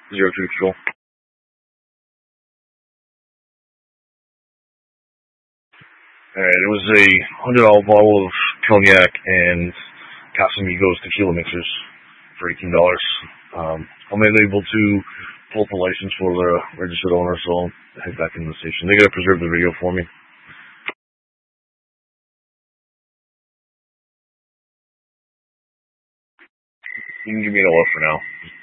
02 Control. Alright, it was a $100 bottle of cognac and Casamigos tequila mixers for $18. I'm unable to pull up the license for the registered owner, so I'll head back into the station. They gotta preserve the video for me. You can give me an OR for now.